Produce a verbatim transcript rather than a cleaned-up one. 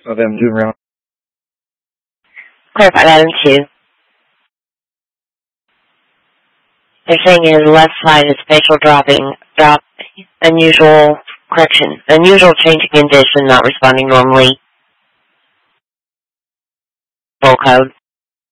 of them doing around. Clarify that in two. They're saying his left side is facial dropping, drop, unusual, correction, unusual change in condition, not responding normally. Full code.